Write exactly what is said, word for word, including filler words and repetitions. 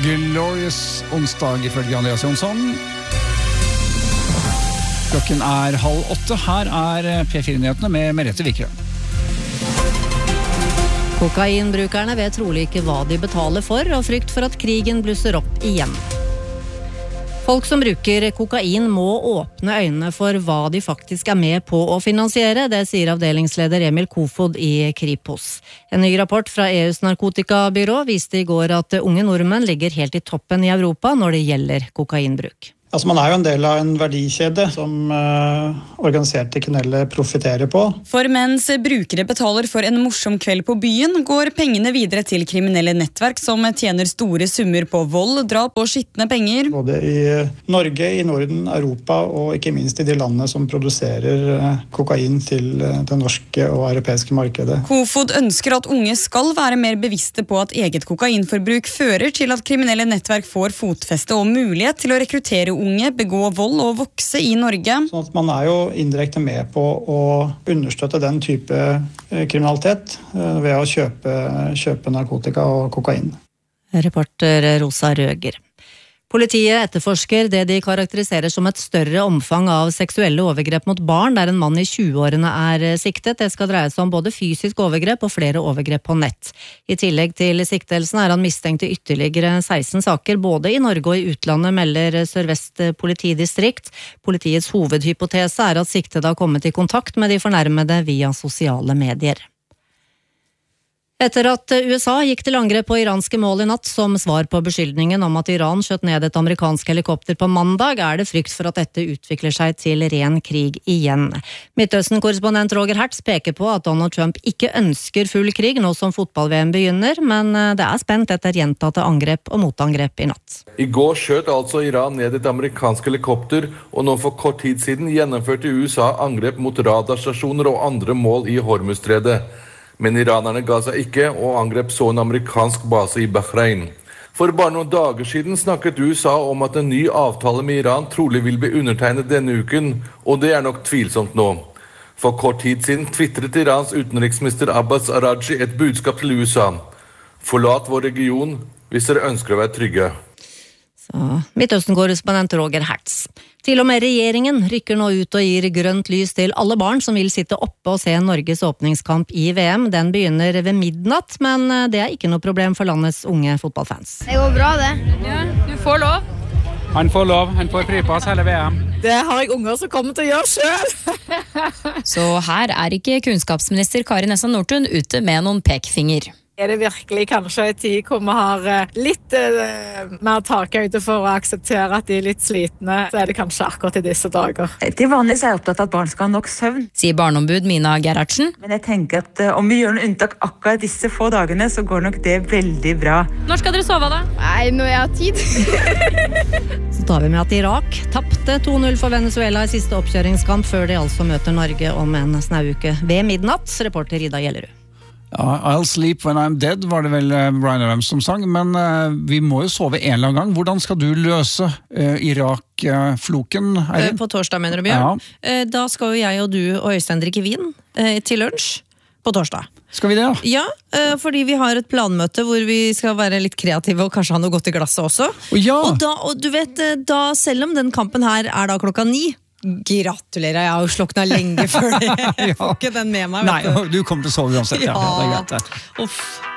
glorious onsdag ifølge Andreas Jonsson. Klokken er halv åtte. Her er P fire-nyhetene med Merete Vikrø. Kokainbrukerne vet trolig ikke hva de betaler for, og frykt for at krigen blusser opp igjen. Folk som bruker kokain må åpne øynene for hva de faktisk er med på å finansiere, det sier avdelingsleder Emil Kofod i Kripos. En ny rapport fra E U's narkotikabyrå viste i går at unge nordmenn ligger helt i toppen i Europa når det gjelder kokainbruk. Altså man er jo en del av en verdikjede som uh, organiserte kriminelle profiterer på. For mens brukere betaler for en morsom kveld på byen, går pengene videre til kriminelle nettverk som tjener store summer på vold, drap og skitne penger. Både i Norge, i Norden, Europa og ikke minst i de landene som produserer kokain til det norske og europeiske markedet. Kofod ønsker at unge skal være mer bevisste på at eget kokainforbruk fører til at kriminelle nettverk får fotfeste og mulighet til å rekruttere unge, begå vold og vokse i Norge. Sånn at man er jo indirekte med på å understøtte den type kriminalitet ved å kjøpe, kjøpe narkotika og kokain. Reporter Rosa Røger. Politiet etterforsker det de karakteriserer som et større omfang av seksuelle overgrep mot barn, der en mann i tjue-årene er siktet. Det skal dreie seg om både fysisk overgrep og flere overgrep på nett. I tillegg til siktelsen er han mistenkt i ytterligere seksten saker, både i Norge og i utlandet, melder Sør-Vest politidistrikt. Politiets hovedhypotese er at siktede har kommet i kontakt med de fornærmede via sosiale medier. Etter at U S A gikk til angrep på iranske mål i natt som svar på beskyldningen om at Iran skjøt ned et amerikansk helikopter på mandag, er det frykt for at dette utvikler seg til ren krig igjen. Midtøsten-korrespondent Roger Hertz peker på at Donald Trump ikke ønsker full krig nå som fotball-V M begynner, men det er spent etter gjentatte angrep og motangrep i natt. I går skjøt altså Iran ned et amerikansk helikopter, og nå for kort tid siden gjennomførte U S A angrep mot radarstasjoner og andre mål i Hormuzstredet. Men iranerne ga seg ikke og angrep så en amerikansk base i Bahrain. For bare noen dager siden snakket U S A om at en ny avtale med Iran trolig vil bli undertegnet denne uken, og det er nok tvilsomt nå. For kort tid siden twittret Irans utenriksminister Abbas Araghchi et budskap til U S A. Forlat vår region hvis dere ønsker å være trygge. Så, Midtøsten-korrespondent Roger Hertz. Til og med regjeringen rykker nå ut og gir grønt lys til alle barn som vil sitte oppe og se Norges åpningskamp i V M. Den begynner ved midnatt, men det er ikke noe problem for landets unge fotballfans. Det går bra, det. Ja, du får lov. Han får lov, han får fripass hele V M. Det har jeg unger som kommer til å gjøre selv. Så her er ikke kunnskapsminister Kari Nessa Nordtun ute med noen pekefinger. Er det virkelig kanskje en tid hvor vi har litt uh, mer takhøyde for å akseptere at de er litt slitne, så er det kanskje akkurat i disse dager. Til vanlig er jeg opptatt av at barn skal ha nok søvn. Sier barneombud Mina Gerhardsen. Men jeg tenker at uh, om vi gjør noen unntak akkurat disse få dagene, så går nok det veldig bra. Når skal dere sove da? Nei, når jeg har tid. Så tar vi med at Irak tappte to null for Venezuela i siste oppkjøringskamp før de altså møter Norge om en snauke ved midnatt. Reporter Ida Gjellerud. Ja, I'll sleep when I'm dead var det vel Bryan Adams som sang, men uh, vi må jo sove en eller annen gang. Hvordan skal du løse uh, Irak-floken, Eirin? På torsdag, mener du, Bjørn? Ja. Uh, da skal jo jeg og du og Øystein drikke vin uh, til lunsj på torsdag. Skal vi det, da? Ja, uh, fordi vi har et planmøte hvor vi skal være litt kreative og kanskje ha noe godt i glasset også. Ja. Og, da, og du vet, da, selv om den kampen her er da klokka ni, gratulerer, jeg har jo slokna lenge før det. Jeg får ikke den med meg, vet du. Nei, du kommer til å sove uansett. Ja, ja. Det er greit. Uff.